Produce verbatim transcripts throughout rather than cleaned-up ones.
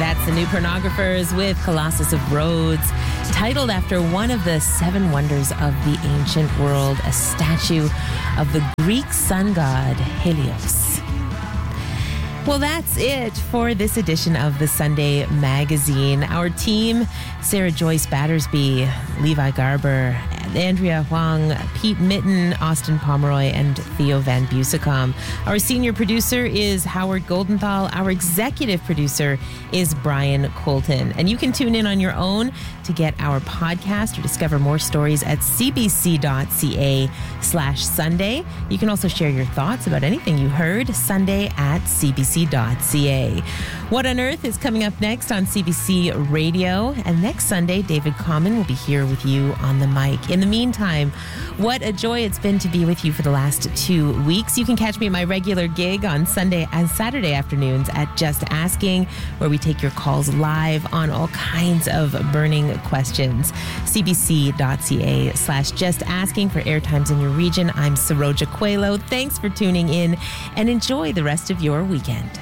That's the New Pornographers with Colossus of Rhodes, titled after one of the seven wonders of the ancient world, a statue of the Greek sun god Helios. Well, that's it for this edition of the Sunday Magazine. Our team, Sarah Joyce Battersby, Levi Garber, Andrea Huang, Pete Mitten, Austin Pomeroy, and Theo Van Busicom. Our senior producer is Howard Goldenthal. Our executive producer is Brian Colton. And you can tune in on your own to get our podcast or discover more stories at cbc.ca slash Sunday. You can also share your thoughts about anything you heard Sunday at cbc.ca. What on Earth is coming up next on C B C Radio. And next Sunday, David Common will be here with you on the mic. In the meantime, what a joy it's been to be with you for the last two weeks. You can catch me at my regular gig on Sunday and Saturday afternoons at Just Asking, where we take your calls live on all kinds of burning questions. cbc.ca slash Just Asking for airtimes in your region. I'm Saroja Coelho. Thanks for tuning in and enjoy the rest of your weekend.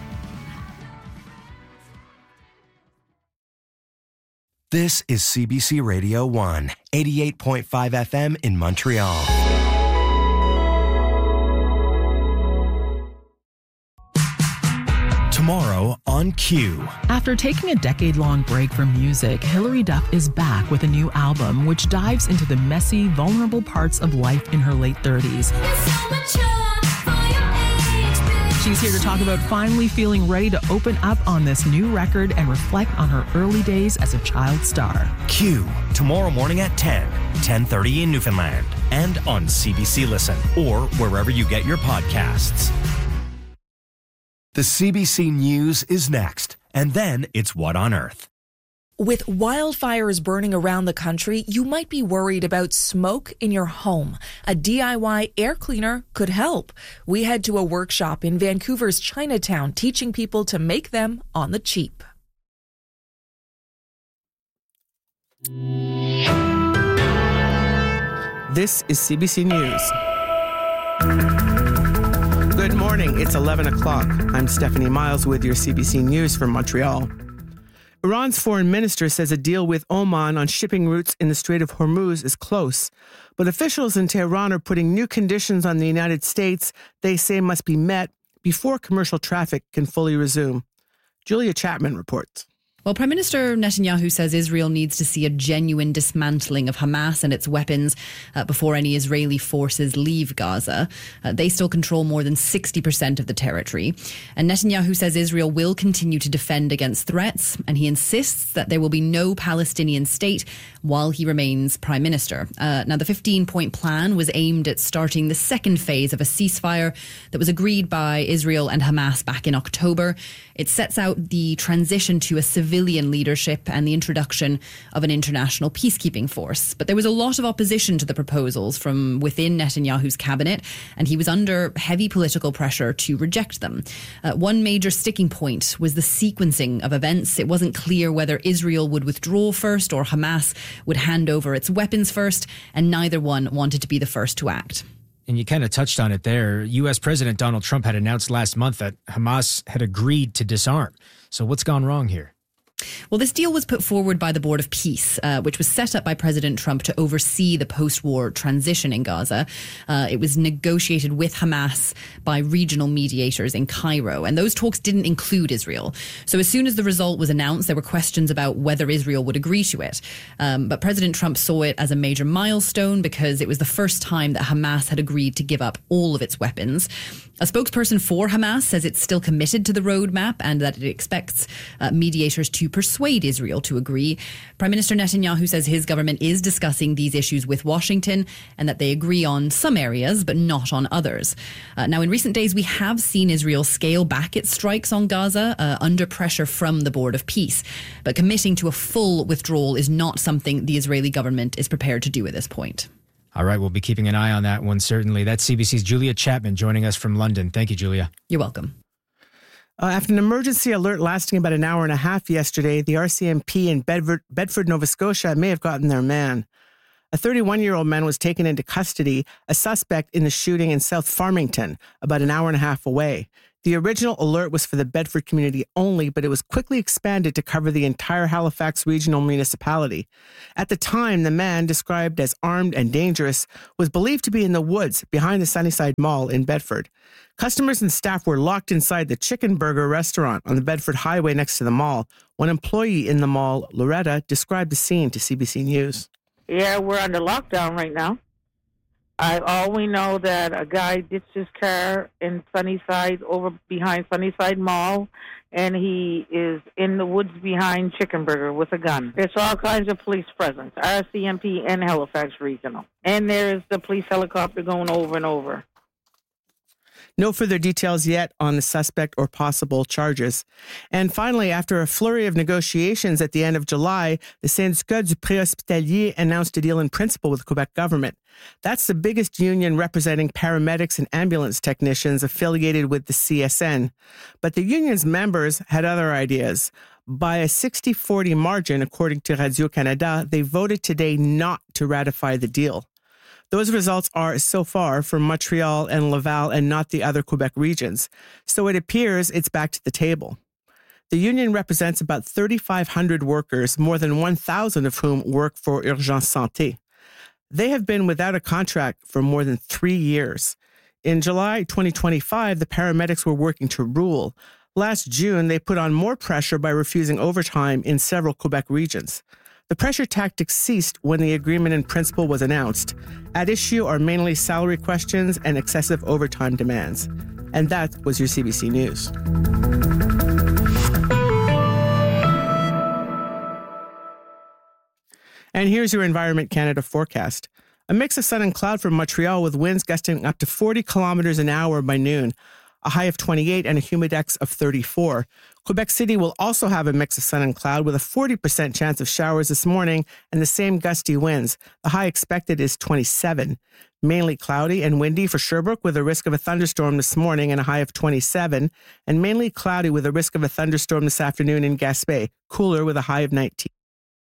This is C B C Radio one, eighty-eight point five F M in Montreal. Tomorrow on Q. After taking a decade-long break from music, Hilary Duff is back with a new album which dives into the messy, vulnerable parts of life in her late thirties. She's here to talk about finally feeling ready to open up on this new record and reflect on her early days as a child star. Q, tomorrow morning at ten, ten thirty in Newfoundland, and on C B C Listen, or wherever you get your podcasts. The C B C News is next, and then it's What on Earth. With wildfires burning around the country, you might be worried about smoke in your home. A D I Y air cleaner could help. We head to a workshop in Vancouver's Chinatown, teaching people to make them on the cheap. This is C B C News. Good morning. It's eleven o'clock. I'm Stephanie Miles with your C B C News from Montreal. Iran's foreign minister says a deal with Oman on shipping routes in the Strait of Hormuz is close. But officials in Tehran are putting new conditions on the United States they say must be met before commercial traffic can fully resume. Julia Chapman reports. Well, Prime Minister Netanyahu says Israel needs to see a genuine dismantling of Hamas and its weapons uh, before any Israeli forces leave Gaza. Uh, they still control more than sixty percent of the territory. And Netanyahu says Israel will continue to defend against threats, and he insists that there will be no Palestinian state while he remains Prime Minister. Uh, now, the fifteen-point plan was aimed at starting the second phase of a ceasefire that was agreed by Israel and Hamas back in October. It sets out the transition to a civilian leadership and the introduction of an international peacekeeping force. But there was a lot of opposition to the proposals from within Netanyahu's cabinet, and he was under heavy political pressure to reject them. Uh, one major sticking point was the sequencing of events. It wasn't clear whether Israel would withdraw first or Hamas would hand over its weapons first, and neither one wanted to be the first to act. And you kind of touched on it there. U S President Donald Trump had announced last month that Hamas had agreed to disarm. So what's gone wrong here? Well, this deal was put forward by the Board of Peace, uh, which was set up by President Trump to oversee the post-war transition in Gaza. Uh, it was negotiated with Hamas by regional mediators in Cairo, and those talks didn't include Israel. So as soon as the result was announced, there were questions about whether Israel would agree to it. Um, but President Trump saw it as a major milestone because it was the first time that Hamas had agreed to give up all of its weapons. A spokesperson for Hamas says it's still committed to the roadmap and that it expects uh, mediators to persuade Israel to agree. Prime Minister Netanyahu says his government is discussing these issues with Washington and that they agree on some areas but not on others. Uh, now, in recent days, we have seen Israel scale back its strikes on Gaza uh, under pressure from the Board of Peace. But committing to a full withdrawal is not something the Israeli government is prepared to do at this point. All right, we'll be keeping an eye on that one, certainly. That's C B C's Julia Chapman joining us from London. Thank you, Julia. You're welcome. Uh, after an emergency alert lasting about an hour and a half yesterday, the R C M P in Bedford, Bedford, Nova Scotia may have gotten their man. A thirty-one-year-old man was taken into custody, a suspect in the shooting in South Farmington, about an hour and a half away. The original alert was for the Bedford community only, but it was quickly expanded to cover the entire Halifax regional municipality. At the time, the man, described as armed and dangerous, was believed to be in the woods behind the Sunnyside Mall in Bedford. Customers and staff were locked inside the Chicken Burger restaurant on the Bedford Highway next to the mall. One employee in the mall, Loretta, described the scene to C B C News. Yeah, we're under lockdown right now. I, all we know that a guy ditched his car in Sunnyside, over behind Sunnyside Mall, and he is in the woods behind Chicken Burger with a gun. There's all kinds of police presence, R C M P and Halifax Regional. And there's the police helicopter going over and over. No further details yet on the suspect or possible charges. And finally, after a flurry of negotiations at the end of July, the Syndicat du Préhospitalier announced a deal in principle with the Quebec government. That's the biggest union representing paramedics and ambulance technicians affiliated with the C S N. But the union's members had other ideas. By a sixty forty margin, according to Radio-Canada, they voted today not to ratify the deal. Those results are, so far, for Montreal and Laval and not the other Quebec regions. So it appears it's back to the table. The union represents about thirty-five hundred workers, more than one thousand of whom work for Urgence Santé. They have been without a contract for more than three years. In July twenty twenty-five, the paramedics were working to rule. Last June, they put on more pressure by refusing overtime in several Quebec regions. The pressure tactics ceased when the agreement in principle was announced. At issue are mainly salary questions and excessive overtime demands. And that was your C B C News. And here's your Environment Canada forecast. A mix of sun and cloud for Montreal with winds gusting up to forty kilometers an hour by noon. A high of twenty-eight and a humidex of thirty-four. Quebec City will also have a mix of sun and cloud with a forty percent chance of showers this morning and the same gusty winds. The high expected is twenty-seven. Mainly cloudy and windy for Sherbrooke with a risk of a thunderstorm this morning and a high of twenty-seven. And mainly cloudy with a risk of a thunderstorm this afternoon in Gaspé. Cooler with a high of nineteen.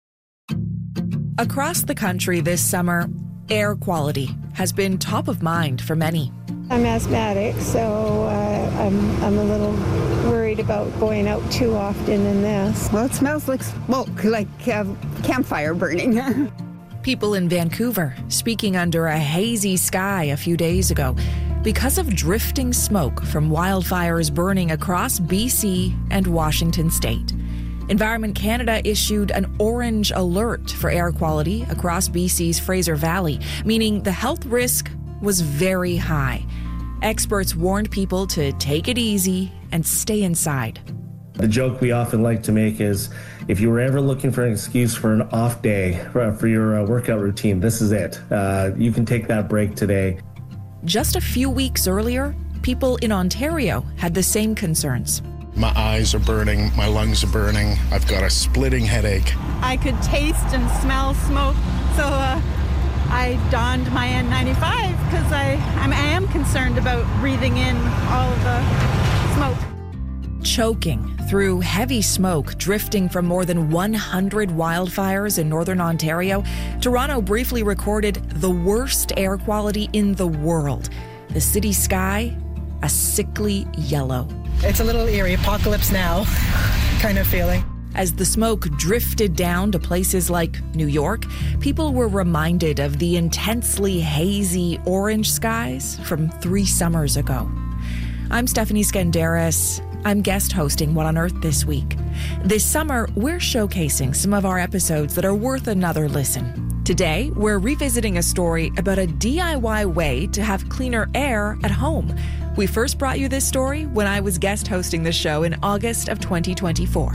Across the country this summer, air quality has been top of mind for many. I'm asthmatic, so uh, I'm I'm a little worried about going out too often in this. Well, it smells like smoke, like uh, campfire burning. People in Vancouver speaking under a hazy sky a few days ago because of drifting smoke from wildfires burning across B C and Washington state. Environment Canada issued an orange alert for air quality across B C's Fraser Valley, meaning the health risk was very high. Experts warned people to take it easy and stay inside. The joke we often like to make is, if you were ever looking for an excuse for an off day for your uh, workout routine, this is it. Uh, you can take that break today. Just a few weeks earlier, people in Ontario had the same concerns. My eyes are burning, my lungs are burning, I've got a splitting headache. I could taste and smell smoke, so uh, I donned my N ninety-five because I, I'm, I am concerned about breathing in all of the smoke. Choking through heavy smoke drifting from more than one hundred wildfires in northern Ontario, Toronto briefly recorded the worst air quality in the world. The city sky, a sickly yellow. It's a little eerie, apocalypse now kind of feeling. As the smoke drifted down to places like New York, people were reminded of the intensely hazy orange skies from three summers ago. I'm Stephanie Skandaris. I'm guest hosting What on Earth this week. This summer, we're showcasing some of our episodes that are worth another listen. Today, we're revisiting a story about a D I Y way to have cleaner air at home. We first brought you this story when I was guest hosting the show in August of twenty twenty-four.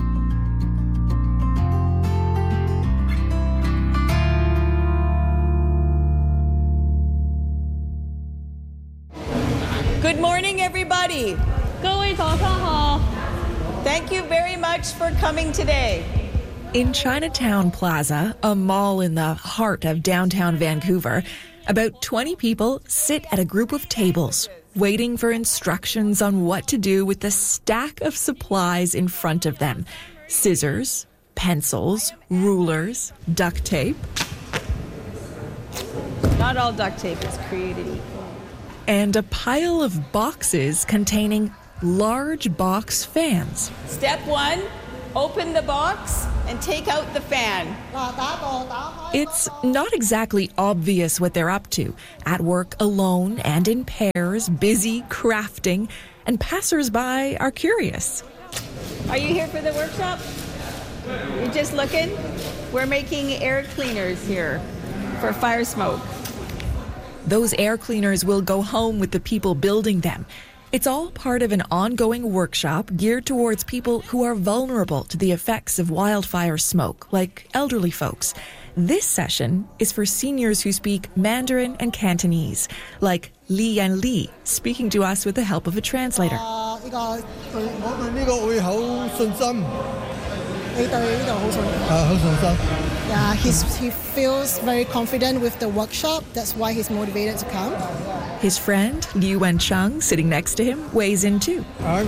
Good morning, everybody. Thank you very much for coming today. In Chinatown Plaza, a mall in the heart of downtown Vancouver, about twenty people sit at a group of tables, waiting for instructions on what to do with the stack of supplies in front of them. Scissors, pencils, rulers, duct tape. Not all duct tape is created equal. And a pile of boxes containing large box fans. Step one, open the box and take out the fan. It's not exactly obvious what they're up to. At work alone and in pairs, busy crafting, and passers-by are curious. Are you here for the workshop? You're just looking? We're making air cleaners here for fire smoke. Those air cleaners will go home with the people building them. It's all part of an ongoing workshop geared towards people who are vulnerable to the effects of wildfire smoke, like elderly folks. This session is for seniors who speak Mandarin and Cantonese, like Li Yan Li, speaking to us with the help of a translator. Yeah, he's, he feels very confident with the workshop. That's why he's motivated to come. His friend, Liu Wencheng, sitting next to him, weighs in too.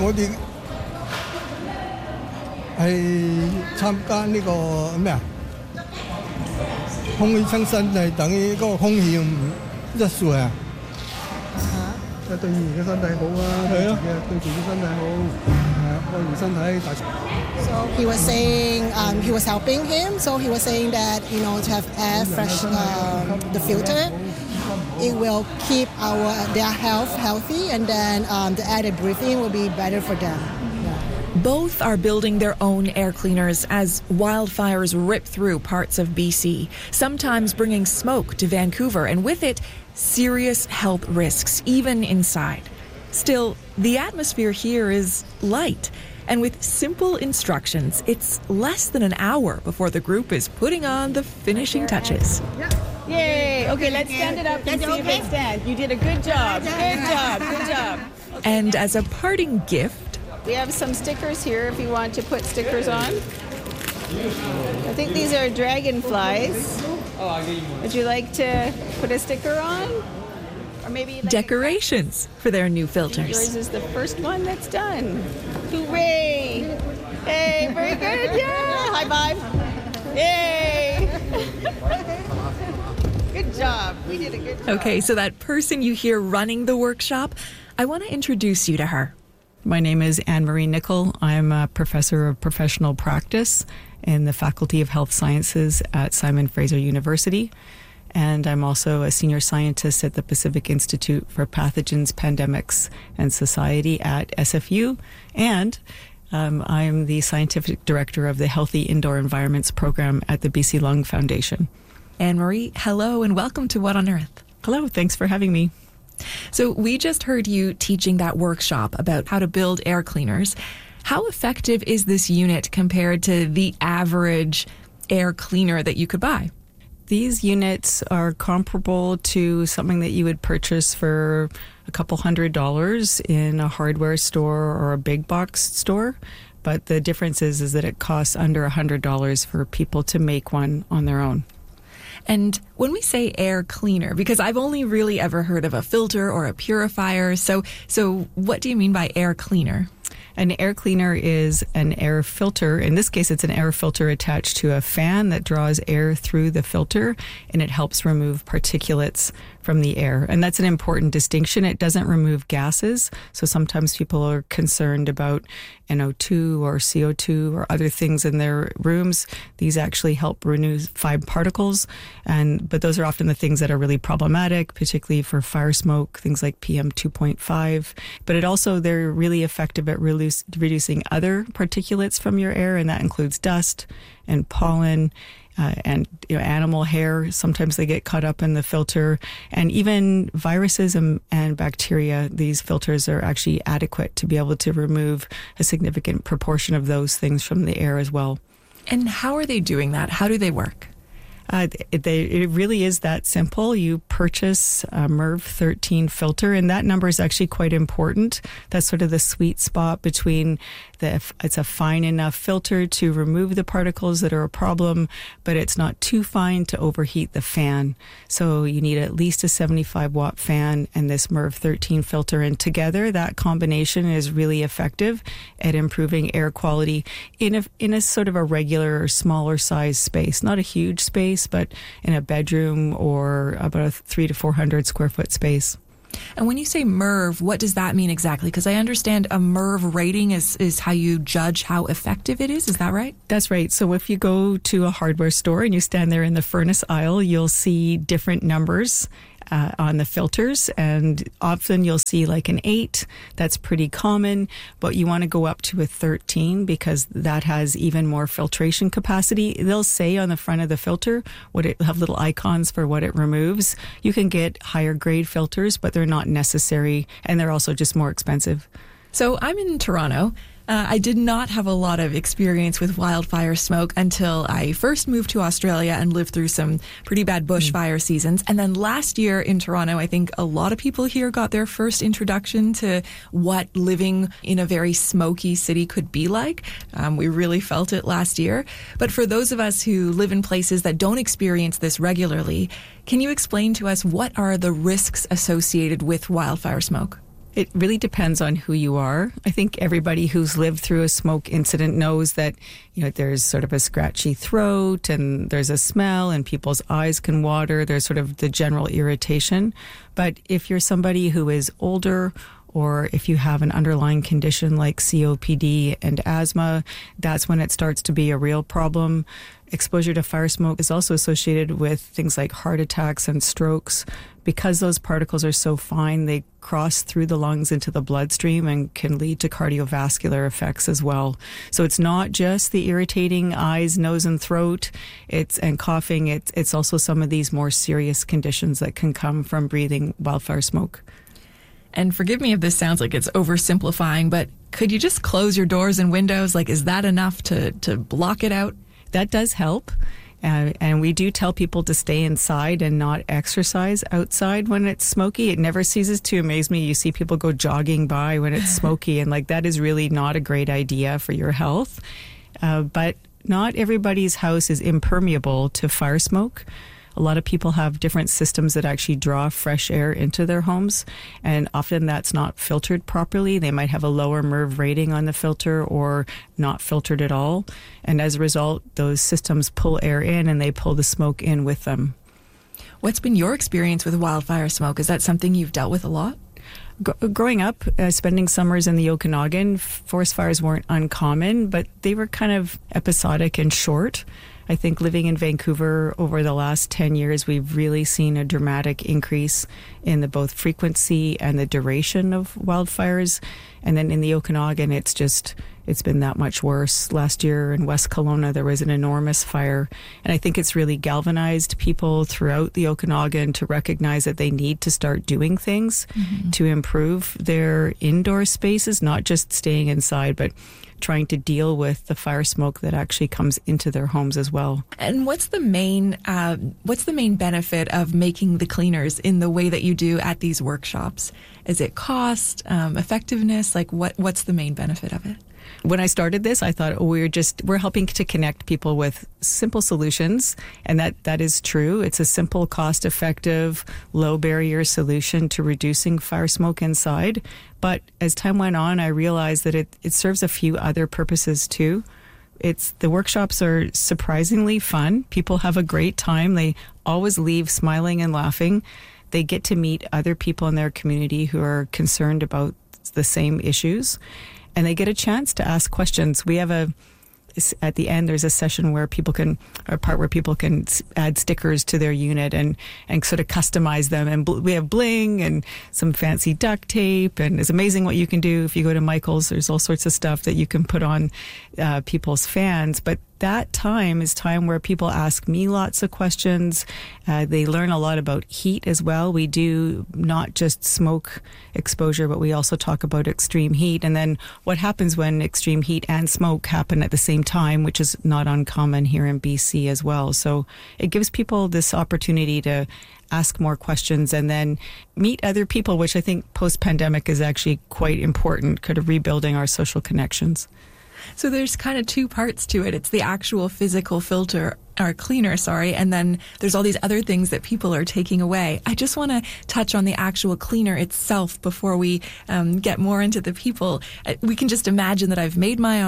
So he was saying, um, he was helping him, so he was saying that, you know, to have air fresh, um, the filter, it will keep our their health healthy, and then um, the air they breathe in will be better for them. Yeah. Both are building their own air cleaners as wildfires rip through parts of B C, sometimes bringing smoke to Vancouver, and with it, serious health risks, even inside. Still, the atmosphere here is light, and with simple instructions, it's less than an hour before the group is putting on the finishing touches. Yay! Okay, let's stand it up and see if it stands. You did a good job. Good job. Good job. Okay. And as a parting gift, we have some stickers here if you want to put stickers on. I think these are dragonflies. Would you like to put a sticker on? Or maybe like decorations for their new filters. Yours is the first one that's done. Hooray! Hey, very good. Yeah, high five. Yay! Good job. We did a good job. Okay, so that person you hear running the workshop, I want to introduce you to her. My name is Anne-Marie Nicol. I'm a professor of professional practice in the Faculty of Health Sciences at Simon Fraser University. And I'm also a senior scientist at the Pacific Institute for Pathogens, Pandemics, and Society at S F U. And um, I'm the scientific director of the Healthy Indoor Environments program at the B C Lung Foundation. Anne-Marie, hello and welcome to What on Earth. Hello, thanks for having me. So we just heard you teaching that workshop about how to build air cleaners. How effective is this unit compared to the average air cleaner that you could buy? These units are comparable to something that you would purchase for a couple hundred dollars in a hardware store or a big box store. But the difference is, is that it costs under one hundred dollars for people to make one on their own. And when we say air cleaner, because I've only really ever heard of a filter or a purifier, so so what do you mean by air cleaner? An air cleaner is an air filter. In this case, it's an air filter attached to a fan that draws air through the filter, and it helps remove particulates from the air. And that's an important distinction. It doesn't remove gases. So sometimes people are concerned about N O two or C O two or other things in their rooms. These actually help remove fine particles. And but those are often the things that are really problematic, particularly for fire smoke, things like P M two point five. But it also, they're really effective at reduce, reducing other particulates from your air, and that includes dust and pollen. Uh, and you know, animal hair, sometimes they get caught up in the filter, and even viruses and, and bacteria. These filters are actually adequate to be able to remove a significant proportion of those things from the air as well. And how are they doing that? How do they work? Uh, it, they, it really is that simple. You purchase a MERV thirteen filter, and that number is actually quite important. That's sort of the sweet spot between the, it's a fine enough filter to remove the particles that are a problem, but it's not too fine to overheat the fan. So you need at least a seventy-five watt fan and this MERV thirteen filter, and together that combination is really effective at improving air quality in a, in a sort of a regular smaller size space, not a huge space, but in a bedroom or about a three to four hundred square foot space. And when you say M E R V, what does that mean exactly? Because I understand a M E R V rating is, is how you judge how effective it is. Is that right? That's right. So if you go to a hardware store and you stand there in the furnace aisle, you'll see different numbers Uh, on the filters, and often you'll see like an eight. That's pretty common, but you want to go up to a thirteen because that has even more filtration capacity. They'll say on the front of the filter what it have little icons for what it removes. You can get higher grade filters, but they're not necessary, and they're also just more expensive. So I'm in Toronto. Uh, I did not have a lot of experience with wildfire smoke until I first moved to Australia and lived through some pretty bad bushfire mm. seasons. And then last year in Toronto, I think a lot of people here got their first introduction to what living in a very smoky city could be like. Um, we really felt it last year. But for those of us who live in places that don't experience this regularly, can you explain to us what are the risks associated with wildfire smoke? It really depends on who you are. I think everybody who's lived through a smoke incident knows that, you know, there's sort of a scratchy throat and there's a smell and people's eyes can water. There's sort of the general irritation. But if you're somebody who is older, or if you have an underlying condition like C O P D and asthma, that's when it starts to be a real problem. Exposure to fire smoke is also associated with things like heart attacks and strokes. Because those particles are so fine, they cross through the lungs into the bloodstream and can lead to cardiovascular effects as well. So it's not just the irritating eyes, nose, and throat, it's and coughing. It's, it's also some of these more serious conditions that can come from breathing wildfire smoke. And forgive me if this sounds like it's oversimplifying, but could you just close your doors and windows? Like, is that enough to, to block it out? That does help. Uh, and we do tell people to stay inside and not exercise outside when it's smoky. It never ceases to amaze me. You see people go jogging by when it's smoky, and like that is really not a great idea for your health. Uh, but not everybody's house is impermeable to fire smoke. A lot of people have different systems that actually draw fresh air into their homes, and often that's not filtered properly. They might have a lower M E R V rating on the filter or not filtered at all. And as a result, those systems pull air in and they pull the smoke in with them. What's been your experience with wildfire smoke? Is that something you've dealt with a lot? Growing up, uh, spending summers in the Okanagan, forest fires weren't uncommon, but they were kind of episodic and short. I think living in Vancouver over the last ten years, we've really seen a dramatic increase in the both frequency and the duration of wildfires. And then in the Okanagan, it's just, it's been that much worse. Last year in West Kelowna, there was an enormous fire. And I think it's really galvanized people throughout the Okanagan to recognize that they need to start doing things mm-hmm. to improve their indoor spaces, not just staying inside, but trying to deal with the fire smoke that actually comes into their homes as well. And what's the main uh, what's the main benefit of making the cleaners in the way that you do at these workshops? Is it cost, um, effectiveness? Like what what's the main benefit of it? When I started this, I thought, oh, we're just, we're helping to connect people with simple solutions. And that, that is true. It's a simple, cost-effective, low barrier solution to reducing fire smoke inside. But as time went on, I realized that it, it serves a few other purposes too. It's, the workshops are surprisingly fun. People have a great time. They always leave smiling and laughing. They get to meet other people in their community who are concerned about the same issues. And they get a chance to ask questions. We have a, at the end, there's a session where people can, or a part where people can add stickers to their unit and, and sort of customize them. And bl- we have bling and some fancy duct tape. And it's amazing what you can do if you go to Michael's. There's all sorts of stuff that you can put on uh, people's fans. But that time is time where people ask me lots of questions. Uh, they learn a lot about heat as well. We do not just smoke exposure, but we also talk about extreme heat. And then what happens when extreme heat and smoke happen at the same time, which is not uncommon here in B C as well. So it gives people this opportunity to ask more questions and then meet other people, which I think post-pandemic is actually quite important, kind of rebuilding our social connections. So there's kind of two parts to it. It's the actual physical filter, or cleaner, sorry, and then there's all these other things that people are taking away. I just want to touch on the actual cleaner itself before we um, get more into the people. We can just imagine that I've made my own.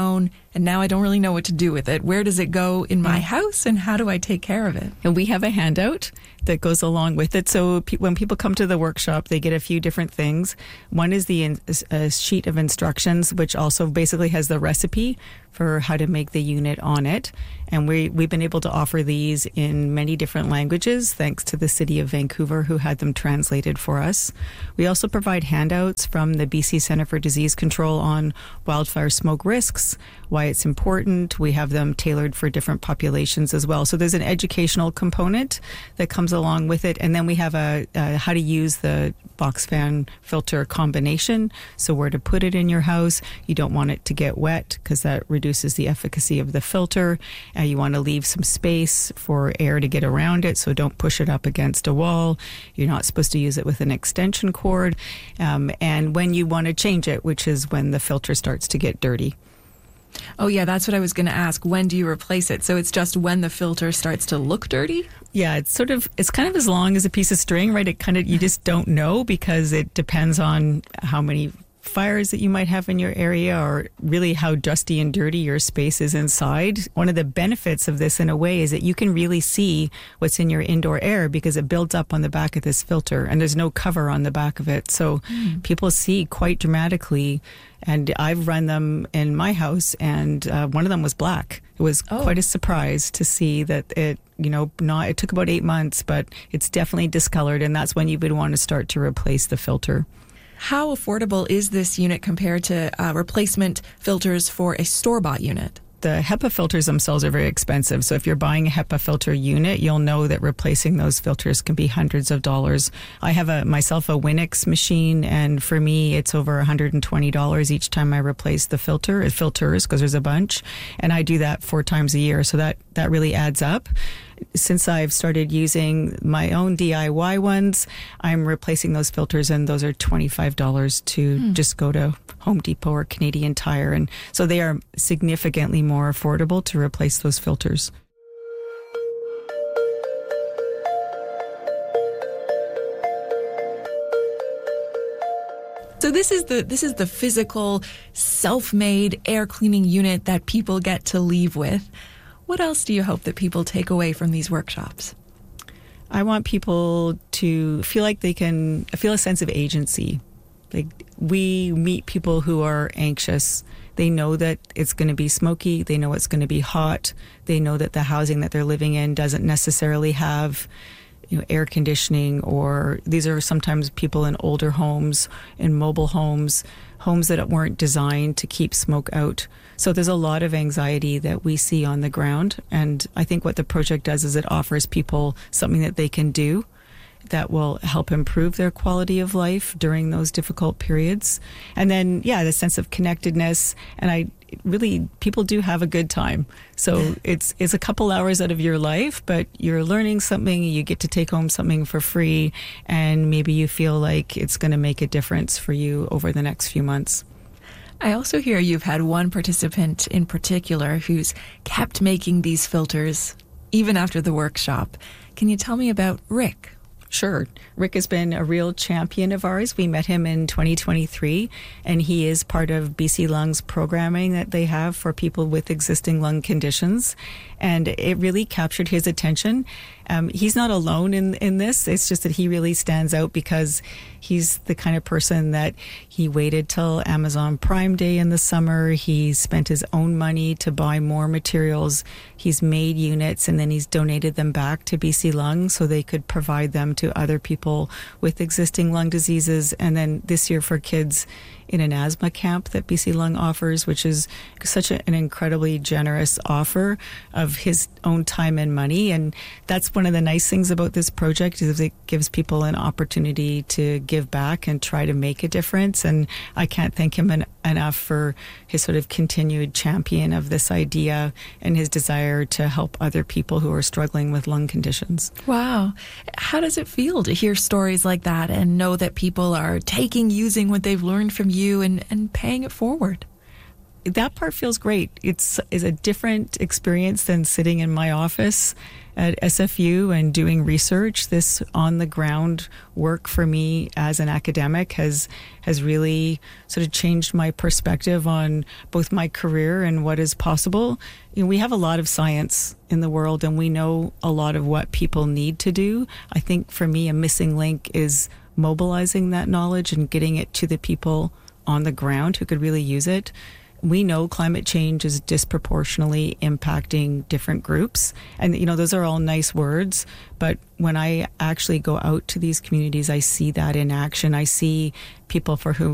and now I don't really know what to do with it. Where does it go in my house, and how do I take care of it? And we have a handout that goes along with it. So pe- when people come to the workshop, they get a few different things. One is the in- a sheet of instructions, which also basically has the recipe for how to make the unit on it. And we, we've been able to offer these in many different languages, thanks to the City of Vancouver, who had them translated for us. We also provide handouts from the B C Centre for Disease Control on wildfire smoke risks, why it's important. We have them tailored for different populations as well. So there's an educational component that comes along with it. And then we have a, a how to use the box fan filter combination. So where to put it in your house. You don't want it to get wet because that reduces the efficacy of the filter. Uh, you want to leave some space for air to get around it. So don't push it up against a wall. You're not supposed to use it with an extension cord. Um, and when you want to change it, which is when the filter starts to get dirty. Oh, yeah, that's what I was going to ask. When do you replace it? So it's just when the filter starts to look dirty? Yeah, it's sort of, it's kind of as long as a piece of string, right? It kind of, you just don't know because it depends on how many fires that you might have in your area or really how dusty and dirty your space is inside. One of the benefits of this in a way is that you can really see what's in your indoor air because it builds up on the back of this filter and there's no cover on the back of it. So mm. people see quite dramatically. And I've run them in my house, and uh, one of them was black. It was oh. quite a surprise to see that it, you know, not. It took about eight months, but it's definitely discolored, and that's when you would want to start to replace the filter. How affordable is this unit compared to uh, replacement filters for a store-bought unit? The HEPA filters themselves are very expensive. So if you're buying a HEPA filter unit, you'll know that replacing those filters can be hundreds of dollars. I have a myself a Winix machine, and for me, it's over one hundred twenty dollars each time I replace the filter. It filters because there's a bunch, and I do that four times a year. So that, that really adds up. Since I've started using my own D I Y ones, I'm replacing those filters, and those are twenty-five dollars to hmm. just go to Home Depot or Canadian Tire. And so they are significantly more affordable to replace those filters. So this is the this is the physical, self-made air cleaning unit that people get to leave with. What else do you hope that people take away from these workshops? I want people to feel like they can feel a sense of agency. Like, we meet people who are anxious. They know that it's going to be smoky. They know it's going to be hot. They know that the housing that they're living in doesn't necessarily have, you know, air conditioning, or these are sometimes people in older homes, in mobile homes, homes that weren't designed to keep smoke out. So there's a lot of anxiety that we see on the ground. And I think what the project does is it offers people something that they can do that will help improve their quality of life during those difficult periods. And then, yeah, the sense of connectedness. And I really, people do have a good time. So it's it's a couple hours out of your life, but you're learning something, you get to take home something for free, and maybe you feel like it's going to make a difference for you over the next few months. I also hear you've had one participant in particular who's kept making these filters even after the workshop. Can you tell me about Rick? Sure. Rick has been a real champion of ours. We met him in twenty twenty-three, and he is part of B C Lung's programming that they have for people with existing lung conditions. And it really captured his attention. Um, he's not alone in, in this. It's just that he really stands out because he's the kind of person that he waited till Amazon Prime Day in the summer. He spent his own money to buy more materials. He's made units, and then he's donated them back to B C Lung so they could provide them to other people with existing lung diseases. And then this year for kids in an asthma camp that B C Lung offers, which is such a, an incredibly generous offer of his own time and money. And that's one of the nice things about this project, is it gives people an opportunity to give back and try to make a difference. And I can't thank him en- enough for his sort of continued champion of this idea and his desire to help other people who are struggling with lung conditions. Wow. How does it feel to hear stories like that and know that people are taking, using what they've learned from you and, and paying it forward? that part feels great. It's is a different experience than sitting in my office at S F U and doing research. This on the ground work for me as an academic has has really sort of changed my perspective on both my career and what is possible. You know, we have a lot of science in the world and we know a lot of what people need to do. I think for me a missing link is mobilizing that knowledge and getting it to the people on the ground who could really use it. We know climate change is disproportionately impacting different groups. And, you know, those are all nice words. But when I actually go out to these communities, I see that in action. I see people for whom